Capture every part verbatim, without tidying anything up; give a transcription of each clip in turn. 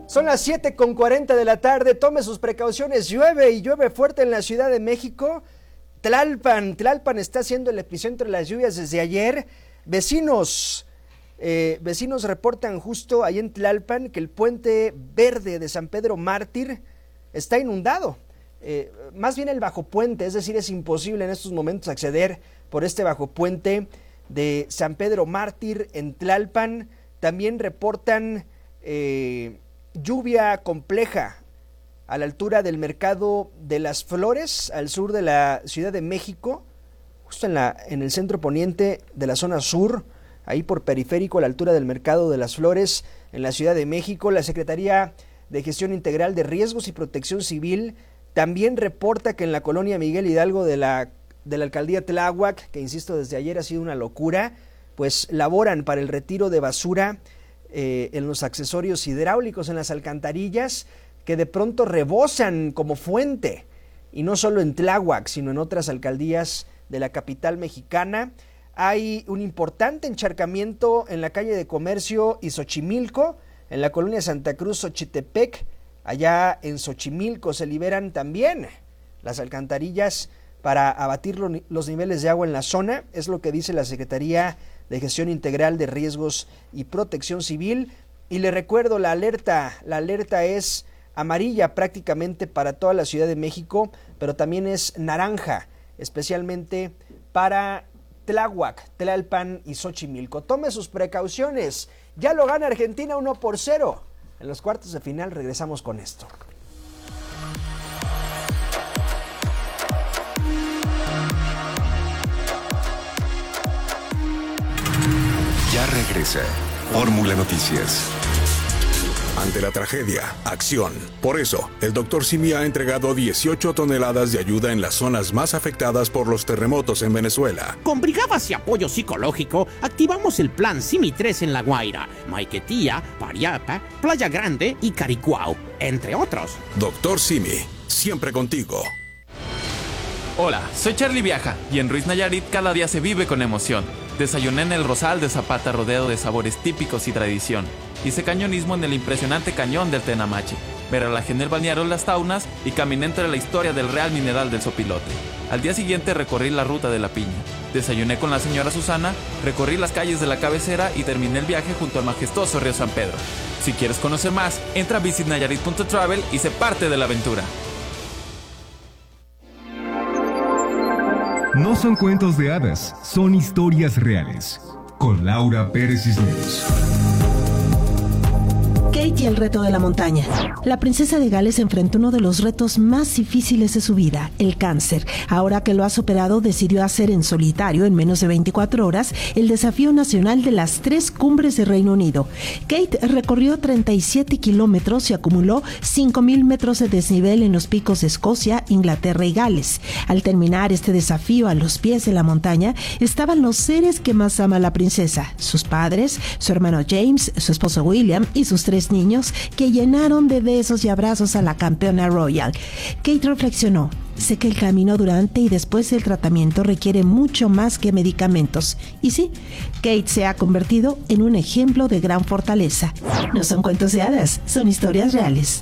Son las siete con cuarenta de la tarde, tome sus precauciones, llueve y llueve fuerte en la Ciudad de México. Tlalpan, Tlalpan está siendo el epicentro de las lluvias desde ayer. Vecinos, eh, vecinos reportan justo ahí en Tlalpan que el puente verde de San Pedro Mártir está inundado. Eh, más bien el bajo puente, es decir, es imposible en estos momentos acceder por este bajo puente de San Pedro Mártir en Tlalpan. También reportan eh, lluvia compleja a la altura del Mercado de las Flores, al sur de la Ciudad de México, justo en, la, en el centro poniente de la zona sur, ahí por Periférico, a la altura del Mercado de las Flores, en la Ciudad de México. La Secretaría de Gestión Integral de Riesgos y Protección Civil también reporta que en la colonia Miguel Hidalgo de la, de la alcaldía Tláhuac, que insisto desde ayer ha sido una locura, pues laboran para el retiro de basura eh, en los accesorios hidráulicos, en las alcantarillas, que de pronto rebosan como fuente, y no solo en Tláhuac, sino en otras alcaldías de la capital mexicana. Hay un importante encharcamiento en la calle de Comercio y Xochimilco, en la colonia Santa Cruz, Xochitepec. Allá en Xochimilco se liberan también las alcantarillas para abatir lo, los niveles de agua en la zona, es lo que dice la Secretaría de Gestión Integral de Riesgos y Protección Civil. Y le recuerdo, la alerta, la alerta es amarilla prácticamente para toda la Ciudad de México, pero también es naranja, especialmente para Tláhuac, Tlalpan y Xochimilco. Tome sus precauciones, ya lo gana Argentina uno por cero. En los cuartos de final regresamos con esto. Ya regresa Fórmula Noticias. Ante la tragedia, acción. Por eso, el doctor Simi ha entregado dieciocho toneladas de ayuda en las zonas más afectadas por los terremotos en Venezuela. Con brigadas y apoyo psicológico, activamos el plan Simi tres en La Guaira, Maiquetía, Pariapa, Playa Grande y Caricuao, entre otros. Doctor Simi, siempre contigo. Hola, soy Charlie Viaja y en Ruiz Nayarit cada día se vive con emoción. Desayuné en el Rosal de Zapata rodeado de sabores típicos y tradición. Hice cañonismo en el impresionante cañón del Tenamachi. Me relajé en el balneario Las Taunas y caminé entre la historia del Real Mineral del Sopilote. Al día siguiente recorrí la ruta de la piña. Desayuné con la señora Susana, recorrí las calles de la cabecera y terminé el viaje junto al majestuoso río San Pedro. Si quieres conocer más, entra a visit nayarit punto travel y sé parte de la aventura. No son cuentos de hadas, son historias reales. Con Laura Pérez Cisneros. Kate y el reto de la montaña. La princesa de Gales enfrentó uno de los retos más difíciles de su vida, el cáncer. Ahora que lo ha superado, decidió hacer en solitario, en menos de veinticuatro horas, el desafío nacional de las tres cumbres de Reino Unido. Kate recorrió treinta y siete kilómetros y acumuló cinco mil metros de desnivel en los picos de Escocia, Inglaterra y Gales. Al terminar este desafío a los pies de la montaña, estaban los seres que más ama la princesa, sus padres, su hermano James, su esposo William y sus tres niños, que llenaron de besos y abrazos a la campeona royal. Kate reflexionó: sé que el camino durante y después del tratamiento requiere mucho más que medicamentos. Y sí, Kate se ha convertido en un ejemplo de gran fortaleza. No son cuentos de hadas, son historias reales.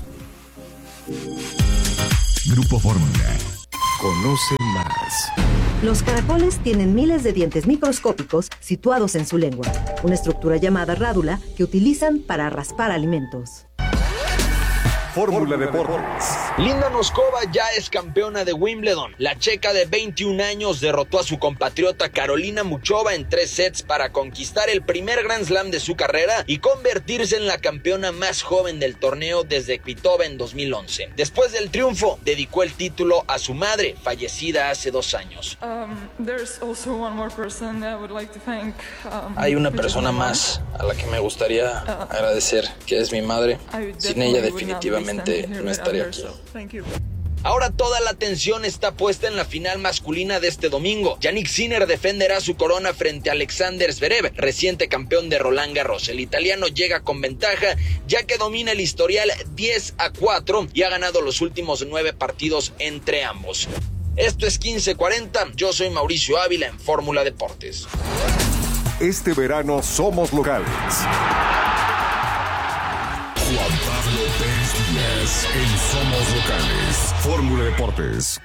Grupo Fórmula. Conoce más. Los caracoles tienen miles de dientes microscópicos situados en su lengua, una estructura llamada rádula que utilizan para raspar alimentos. Fórmula Deportes. Linda Noskova ya es campeona de Wimbledon. La checa de veintiún años derrotó a su compatriota Carolina Muchova en tres sets para conquistar el primer Grand Slam de su carrera y convertirse en la campeona más joven del torneo desde Kvitova en dos mil once. Después del triunfo, dedicó el título a su madre, fallecida hace dos años. Hay una persona más a la que me gustaría agradecer, que es mi madre. Sin ella definitivamente no estaría aquí. Ahora toda la atención está puesta en la final masculina de este domingo. Yannick Sinner defenderá su corona frente a Alexander Zverev, reciente campeón de Roland Garros. El italiano llega con ventaja ya que domina el historial diez a cuatro y ha ganado los últimos nueve partidos entre ambos. Esto es quince cuarenta, yo soy Mauricio Ávila en Fórmula Deportes. Este verano somos locales. Juan Pablo Pérez. lluvias en Somos Locales. Fórmula Deportes.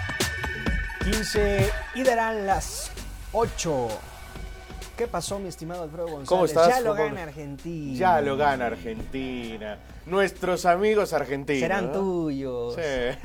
quince y darán las ocho. ¿Qué pasó, mi estimado Alfredo González? ¿Cómo estás? Ya lo ¿Cómo? gana Argentina. Ya lo gana Argentina. Nuestros amigos argentinos. Serán ¿no? tuyos. Sí.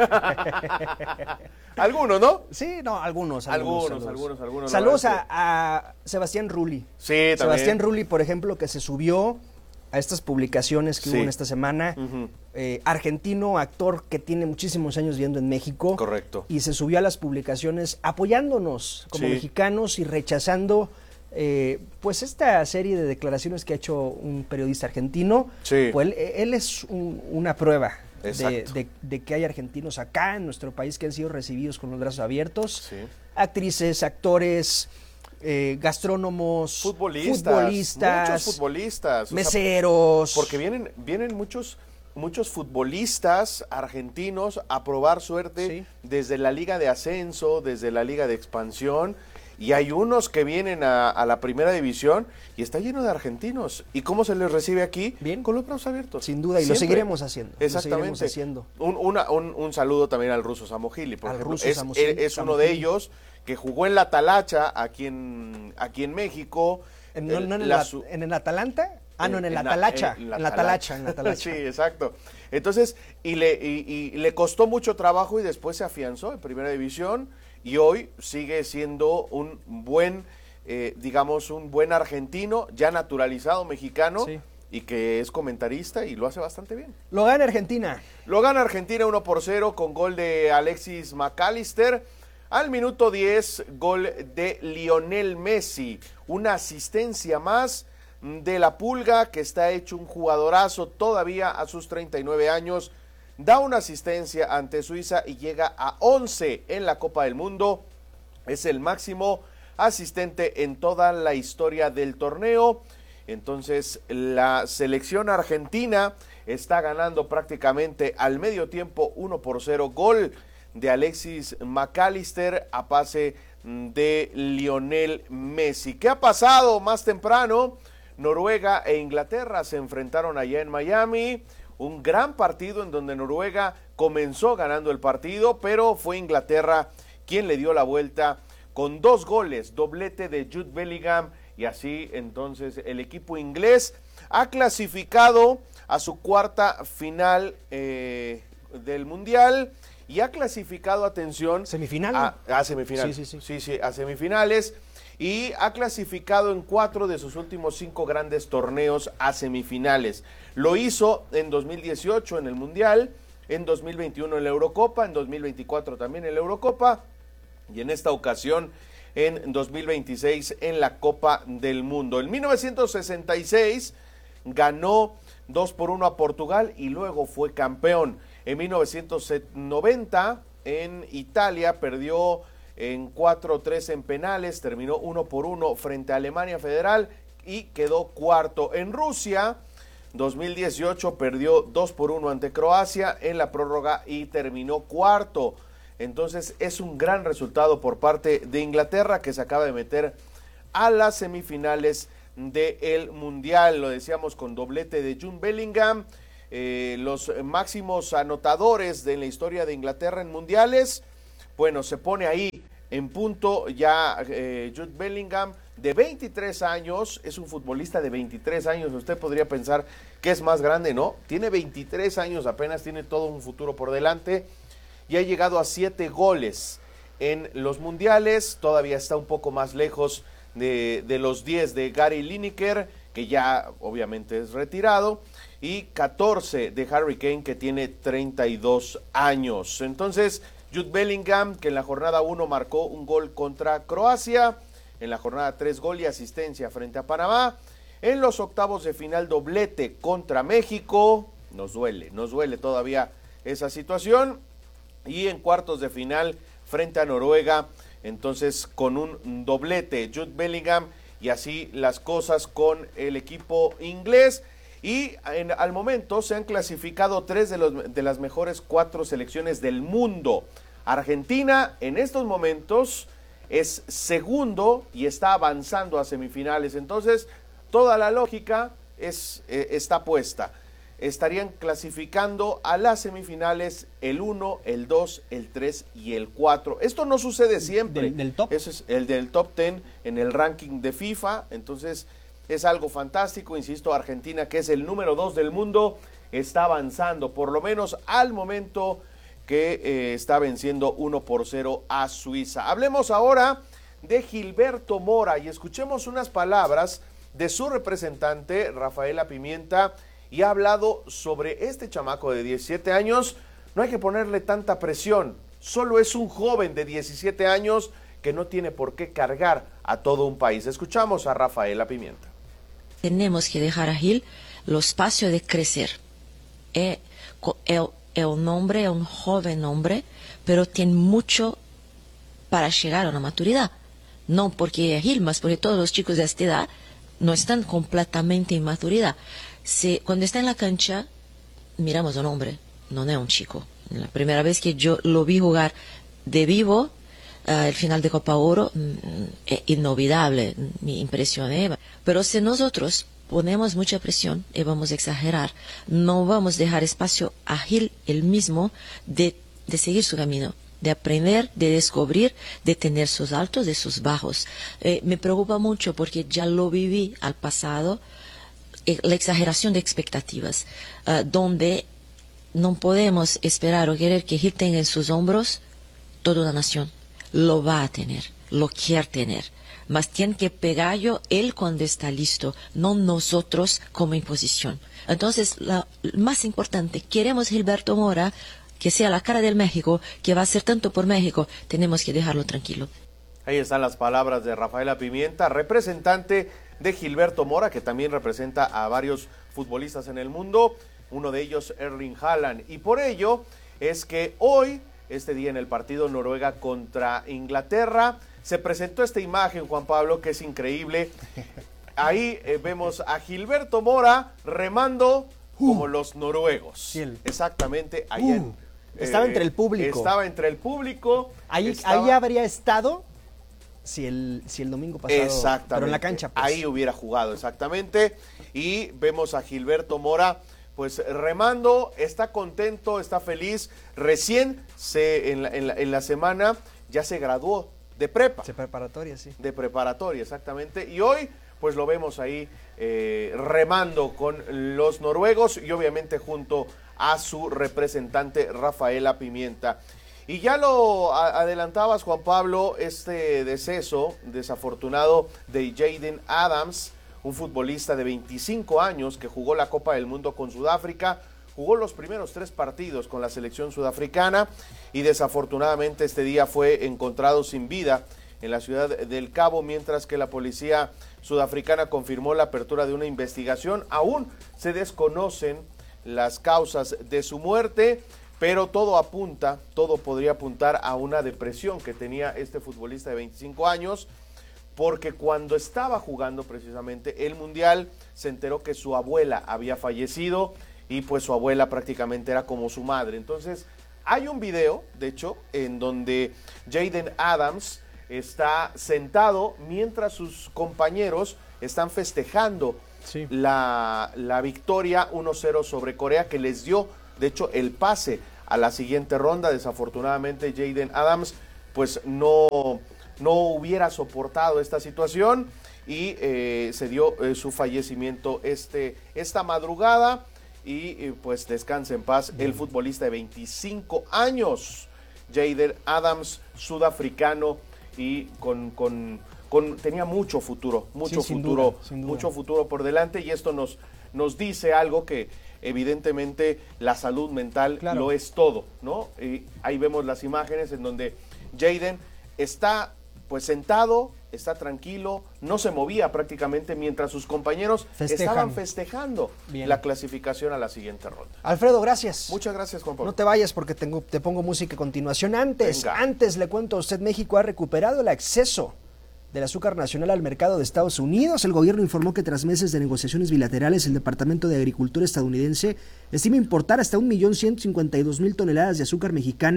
Algunos, ¿no? Sí, no, algunos. Algunos, Algunos, algunos, algunos. Saludos a, a Sebastián Rulli. Sí, también. Sebastián Rulli, por ejemplo, que se subió a estas publicaciones que Sí. hubo en esta semana. Ujú. Eh, argentino, actor que tiene muchísimos años viviendo en México. Correcto. Y se subió a las publicaciones apoyándonos como Sí. mexicanos y rechazando eh, pues esta serie de declaraciones que ha hecho un periodista argentino. Sí. Pues él, él es un- una prueba de, Exacto. de- de que hay argentinos acá en nuestro país que han sido recibidos con los brazos abiertos. Sí. Actrices, actores, eh, gastrónomos, Futbolistas. futbolistas, Muchos futbolistas. o sea, meseros. porque vienen, vienen muchos, muchos futbolistas argentinos a probar suerte Sí. desde la Liga de Ascenso, desde la Liga de Expansión. Y hay unos que vienen a, a la primera división y está lleno de argentinos. ¿Y cómo se les recibe aquí? Bien. Con los brazos abiertos. Sin duda, y lo Siempre. seguiremos haciendo. Lo Exactamente. seguiremos haciendo. Un, una- un, un saludo también al ruso Samogili, por Al ejemplo. ruso es Samogili, es uno Samogili. de ellos que jugó en la Talacha aquí en, aquí en México. En, no, El- no en, la el, su- ¿En el Atalanta? Ah, no, en el la- Atalacha. en En la Talacha, en la Talacha. Sí, exacto. Entonces, y le, y, y le costó mucho trabajo y después se afianzó en primera división y hoy sigue siendo un buen, eh, digamos, un buen argentino, ya naturalizado mexicano Sí. y que es comentarista y lo hace bastante bien. Lo gana Argentina. Lo gana Argentina uno por cero con gol de Alexis McAllister. Al minuto diez, gol de Lionel Messi. Una asistencia más de la Pulga, que está hecho un jugadorazo todavía a sus treinta y nueve años. Da una asistencia ante Suiza y llega a once en la Copa del Mundo. Es el máximo asistente en toda la historia del torneo. Entonces, la selección argentina está ganando prácticamente al medio tiempo uno por cero. Gol de Alexis McAllister a pase de Lionel Messi. ¿Qué ha pasado más temprano? Noruega e Inglaterra se enfrentaron allá en Miami. Un gran partido en donde Noruega comenzó ganando el partido, pero fue Inglaterra quien le dio la vuelta con dos goles, doblete de Jude Bellingham, y así entonces el equipo inglés ha clasificado a su cuarta final eh, del Mundial y ha clasificado, atención, ¿Semifinal? a, a semifinales. Sí, sí, sí. Sí, sí, a semifinales. Y ha clasificado en cuatro de sus últimos cinco grandes torneos a semifinales. Lo hizo en dos mil dieciocho en el Mundial, en dos mil veintiuno en la Eurocopa, en dos mil veinticuatro también en la Eurocopa y en esta ocasión en dos mil veintiséis en la Copa del Mundo. En mil novecientos sesenta y seis ganó dos por uno a Portugal y luego fue campeón. En mil novecientos noventa en Italia perdió en cuatro tres en penales, terminó uno por uno frente a Alemania Federal y quedó cuarto. En Rusia, dos mil dieciocho perdió dos por uno ante Croacia en la prórroga y terminó cuarto. Entonces es un gran resultado por parte de Inglaterra, que se acaba de meter a las semifinales del Mundial. Lo decíamos con doblete de Jude Bellingham. Eh, los máximos anotadores de la historia de Inglaterra en mundiales. Bueno, se pone ahí en punto ya eh, Jude Bellingham, de veintitrés años, es un futbolista de veintitrés años. Usted podría pensar que es más grande, ¿no? Tiene veintitrés años apenas, tiene todo un futuro por delante y ha llegado a siete goles en los mundiales. Todavía está un poco más lejos de, de los diez de Gary Lineker, que ya obviamente es retirado, y catorce de Harry Kane, que tiene treinta y dos años. Entonces, Jude Bellingham, que en la jornada uno marcó un gol contra Croacia, en la jornada tres gol y asistencia frente a Panamá, en los octavos de final doblete contra México, nos duele, nos duele todavía esa situación, y en cuartos de final frente a Noruega, entonces con un doblete Jude Bellingham, y así las cosas con el equipo inglés. Y en, al momento se han clasificado tres de, los, de las mejores cuatro selecciones del mundo. Argentina en estos momentos es segundo y está avanzando a semifinales. Entonces, toda la lógica es, eh, está puesta. estarían clasificando a las semifinales el uno, el dos, el tres y el cuatro. Esto no sucede siempre. ¿Del, del top? Eso es el del top diez en el ranking de FIFA. Entonces es algo fantástico. Insisto, Argentina, que es el número dos del mundo, está avanzando, por lo menos al momento, que eh, está venciendo uno por cero a Suiza. Hablemos ahora de Gilberto Mora y escuchemos unas palabras de su representante, Rafaela Pimienta, y ha hablado sobre este chamaco de diecisiete años. No hay que ponerle tanta presión, solo es un joven de diecisiete años que no tiene por qué cargar a todo un país. Escuchamos a Rafaela Pimienta. Tenemos que dejar a Gil el espacio de crecer. Es, es, es un hombre, es un joven hombre, pero tiene mucho para llegar a una maturidad. No porque es Gil, mas porque todos los chicos de esta edad no están completamente en maturidad. Se, cuando está en la cancha, miramos a un hombre, no es un chico. La primera vez que yo lo vi jugar de vivo, uh, el final de Copa Oro, es inolvidable, me impresioné. Pero si nosotros ponemos mucha presión y vamos a exagerar, no vamos a dejar espacio a Gil el mismo de, de seguir su camino, de aprender, de descubrir, de tener sus altos y sus bajos. Eh, me preocupa mucho porque ya lo viví al pasado, eh, la exageración de expectativas, uh, donde no podemos esperar o querer que Gil tenga en sus hombros toda una nación. Lo va a tener, lo quiere tener, mas tiene que pegarlo él cuando está listo, no nosotros como imposición. Entonces, lo más importante, queremos Gilberto Mora, que sea la cara del México, que va a hacer tanto por México, tenemos que dejarlo tranquilo. Ahí están las palabras de Rafaela Pimienta, representante de Gilberto Mora, que también representa a varios futbolistas en el mundo, uno de ellos Erling Haaland, y por ello es que hoy, este día en el partido Noruega contra Inglaterra, se presentó esta imagen, Juan Pablo, que es increíble. Ahí eh, vemos a Gilberto Mora remando uh, como los noruegos. Sí, el... Exactamente, ahí uh, en, estaba eh, entre el público. Estaba entre el público. Ahí, estaba... ahí habría estado si el, si el domingo pasado, exactamente, pero en la cancha. Pues. Ahí hubiera jugado, exactamente. Y vemos a Gilberto Mora pues remando, está contento, está feliz. Recién se, en, la, en, la, en la semana ya se graduó de prepa. De preparatoria, sí. De preparatoria, exactamente. Y hoy pues lo vemos ahí eh, remando con los noruegos y obviamente junto a su representante Rafaela Pimienta. Y ya lo a, adelantabas, Juan Pablo, este deceso desafortunado de Jaden Adams, un futbolista de veinticinco años que jugó la Copa del Mundo con Sudáfrica, jugó los primeros tres partidos con la selección sudafricana y desafortunadamente este día fue encontrado sin vida en la ciudad del Cabo, mientras que la policía sudafricana confirmó la apertura de una investigación. Aún se desconocen las causas de su muerte, pero todo apunta, todo podría apuntar a una depresión que tenía este futbolista de veinticinco años, porque cuando estaba jugando precisamente el Mundial se enteró que su abuela había fallecido y pues su abuela prácticamente era como su madre. Entonces hay un video, de hecho, en donde Jaden Adams está sentado mientras sus compañeros están festejando sí. la, la victoria uno cero sobre Corea, que les dio, de hecho, el pase a la siguiente ronda. Desafortunadamente Jaden Adams pues no... no hubiera soportado esta situación y eh, se dio eh, su fallecimiento este, esta madrugada y eh, pues descanse en paz el futbolista de veinticinco años, Jaden Adams, sudafricano y con, con, con tenía mucho futuro, mucho sí, futuro, duda, mucho futuro por delante, y esto nos, nos dice algo que evidentemente la salud mental claro. lo es todo, ¿no? Y ahí vemos las imágenes en donde Jaden está pues sentado, está tranquilo, no se movía prácticamente mientras sus compañeros Festejan. estaban festejando Bien. la clasificación a la siguiente ronda. Alfredo, gracias. Muchas gracias, Juan Pablo. No te vayas porque tengo, te pongo música a continuación. Antes, Venga. antes le cuento a usted, México ha recuperado el acceso del azúcar nacional al mercado de Estados Unidos. El gobierno informó que tras meses de negociaciones bilaterales, el Departamento de Agricultura estadounidense estima importar hasta un millón ciento cincuenta y dos mil toneladas de azúcar mexicana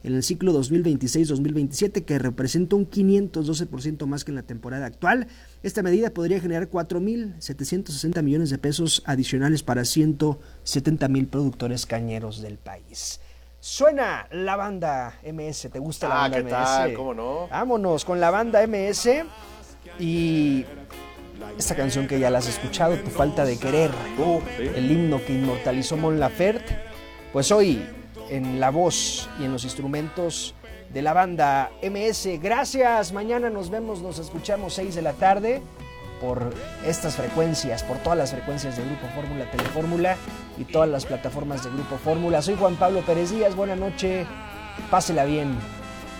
en el ciclo dos mil veintiséis dos mil veintisiete, que representa un quinientos doce por ciento más que en la temporada actual. Esta medida podría generar cuatro mil setecientos sesenta millones de pesos adicionales para ciento setenta mil productores cañeros del país. Suena la banda M S, ¿te gusta la ah, banda ¿qué M S? tal? ¿Cómo no? Vámonos con la banda M S y esta canción que ya la has escuchado, Tu falta de querer, uh, ¿sí? El himno que inmortalizó Mon Laferte. Pues hoy en la voz y en los instrumentos de la banda M S. Gracias, mañana nos vemos, nos escuchamos seis de la tarde por estas frecuencias, por todas las frecuencias de Grupo Fórmula, Telefórmula y todas las plataformas de Grupo Fórmula. Soy Juan Pablo Pérez Díaz, buena noche, pásela bien.